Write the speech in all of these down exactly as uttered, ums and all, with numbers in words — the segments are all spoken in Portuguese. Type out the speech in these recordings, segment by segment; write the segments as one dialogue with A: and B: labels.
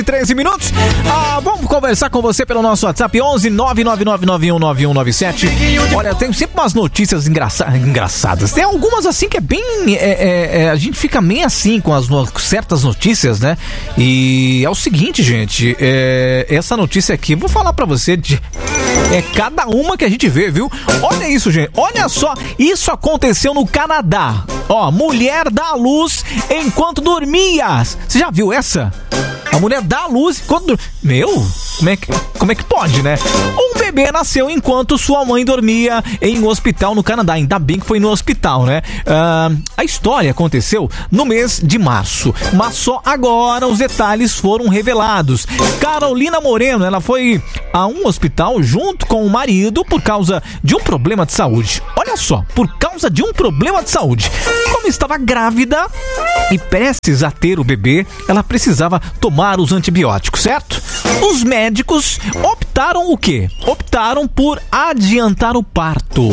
A: treze minutos. Ah, vamos conversar com você pelo nosso WhatsApp onze nove nove nove nove um nove um nove sete. Olha, tem sempre umas notícias engraça- engraçadas. Tem algumas assim que é bem. É, é, é, a gente fica meio assim com as no- certas notícias, né? E é o seguinte, gente. É, essa notícia aqui, vou falar pra você de. É cada uma que a gente vê, viu? Olha isso, gente. Olha só. Isso aconteceu no Canadá. Ó, mulher dá à luz enquanto dormia. Você já viu essa? A mulher dá a luz enquanto... Meu, como é, que, como é que pode, né? Um bebê nasceu enquanto sua mãe dormia em um hospital no Canadá. Ainda bem que foi no hospital, né? Uh, a história aconteceu no mês de março, mas só agora os detalhes foram revelados. Carolina Moreno, ela foi a um hospital junto com o marido por causa de um problema de saúde. Olha só, por causa de um problema de saúde. Como estava grávida e prestes a ter o bebê, ela precisava tomar os antibióticos, certo? Os médicos optaram o quê? Optaram por adiantar o parto.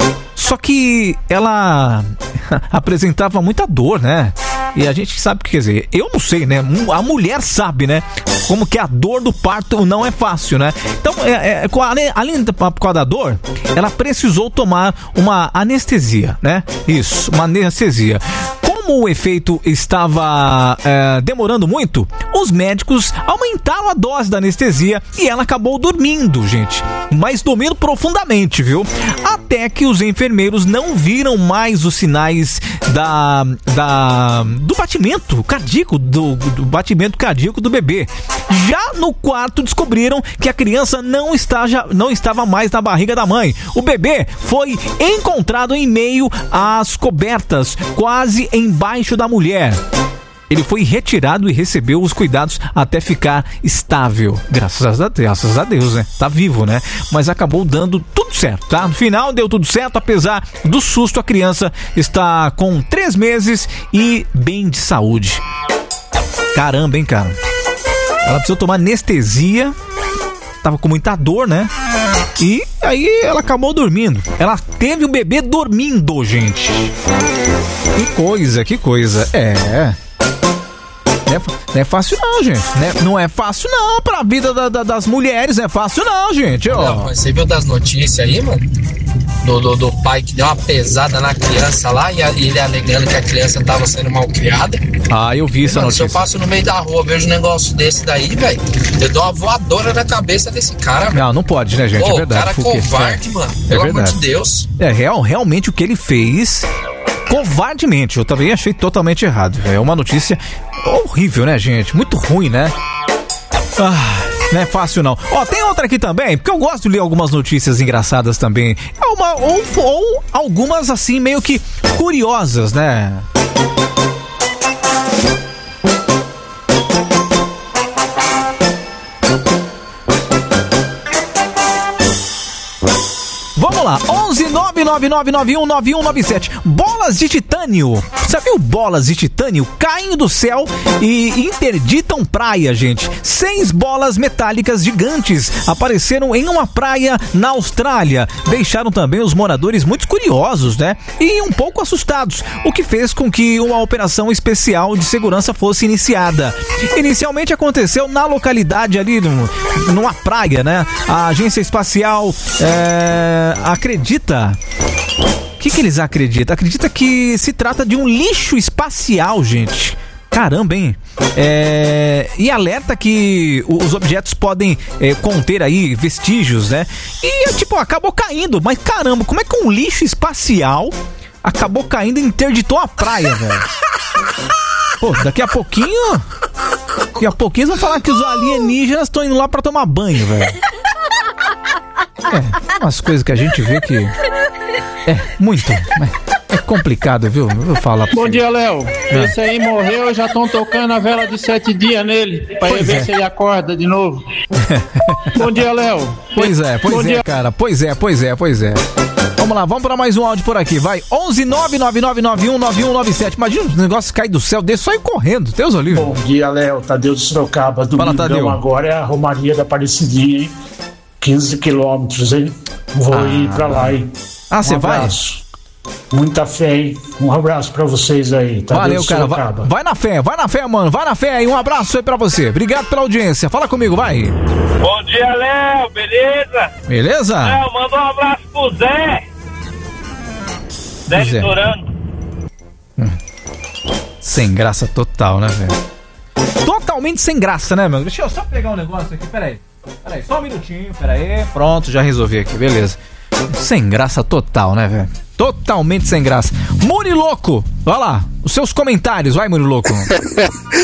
A: Só que ela apresentava muita dor, né? E a gente sabe o que quer dizer. Eu não sei, né? A mulher sabe, né? Como que a dor do parto não é fácil, né? Então, é, é, além, além da, por causa da dor, ela precisou tomar uma anestesia, né? Isso, uma anestesia. Como o efeito estava é, demorando muito, os médicos aumentaram a dose da anestesia e ela acabou dormindo, gente. Mas dormindo profundamente, viu? Até que os enfermeiros não viram mais os sinais da, da, do batimento cardíaco, do, do batimento cardíaco do bebê. Já no quarto descobriram que a criança não, está, já, não estava mais na barriga da mãe. O bebê foi encontrado em meio às cobertas, quase embaixo da mulher. Ele foi retirado e recebeu os cuidados até ficar estável. Graças a Deus, graças a Deus, né? Tá vivo, né? Mas acabou dando tudo certo, tá? No final deu tudo certo, apesar do susto, a criança está com três meses e bem de saúde. Caramba, hein, cara? Ela precisou tomar anestesia, tava com muita dor, né? E aí ela acabou dormindo. Ela teve o bebê dormindo, gente. Que coisa, que coisa. É... Não é, não é fácil não, gente. Não é, não é fácil não pra vida da, da, das mulheres. Não é fácil não, gente. Ó.
B: Não, você viu das notícias aí, mano? Do, do, do pai que deu uma pesada na criança lá e a, ele alegando que a criança tava sendo mal criada.
A: Ah, eu vi essa
B: mano,
A: notícia.
B: Se eu passo no meio da rua, vejo um negócio desse daí, velho, eu dou uma voadora na cabeça desse cara,
A: velho. Não, não pode, né, gente? Pô, é verdade.
B: O cara é covarde, mano.
A: É
B: Pelo
A: verdade.
B: amor de Deus.
A: É, real, realmente o que ele fez... covardemente, eu também achei totalmente errado. É uma notícia horrível, né, gente? Muito ruim, né? Ah, não é fácil não. Ó, tem outra aqui também, porque eu gosto de ler algumas notícias engraçadas também. É uma, ou, ou algumas assim meio que curiosas, né? Vamos lá, onze nove nove nove nove um nove um nove sete. Bolas de titânio. Você viu bolas de titânio caem do céu e interditam praia, gente. Seis bolas metálicas gigantes apareceram em uma praia na Austrália. Deixaram também os moradores muito curiosos, né? E um pouco assustados, o que fez com que uma operação especial de segurança fosse iniciada. Inicialmente aconteceu na localidade ali, numa praia, né? A agência espacial é, acredita... O que, que eles acreditam? Acredita que se trata de um lixo espacial, gente. Caramba, hein? É... E alerta que os objetos podem é, conter aí vestígios, né? E, tipo, acabou caindo. Mas, caramba, como é que um lixo espacial acabou caindo e interditou a praia, velho? Pô, daqui a pouquinho... Daqui a pouquinho eles vão falar que os alienígenas estão indo lá pra tomar banho, velho. É, umas coisas que a gente vê que... É, muito. É complicado, viu? Eu vou falar.
C: Bom dia, Léo. É. Esse aí morreu, já estão tocando a vela de sete dias nele, pra pois ele ver é. se ele acorda de novo. Bom dia, Léo.
A: Pois é, pois Bom é, dia. cara. Pois é, pois é, pois é. Vamos lá, vamos pra mais um áudio por aqui, vai. onze nove nove nove nove um nove um nove sete. Imagina os negócios caem do céu desse, só ir correndo. Deus o livre.
D: Bom dia, Léo. Tadeu de Sorocaba. Domingão agora é a Romaria da Aparecidinha, hein? quinze quilômetros, hein? Vou ah, ir pra lá, hein?
A: Ah, você um vai?
D: Muita fé, hein? Um abraço pra vocês aí. Tá?
A: Valeu, cara. Vai, vai na fé, vai na fé, mano. Vai na fé aí. Um abraço aí pra você. Obrigado pela audiência. Fala comigo, vai.
E: Bom dia, Léo. Beleza?
A: Beleza?
E: Léo, manda um abraço pro Zé. Zé de Torano.
A: Hum. Sem graça total, né, velho? Totalmente sem graça, né, meu? Deixa eu só pegar um negócio aqui. Pera aí. Pera aí, só um minutinho. Pera aí. Pronto, já resolvi aqui. Beleza. Sem graça total, né, velho? Totalmente sem graça. Muriloco, vai lá, os seus comentários, vai, Muriloco.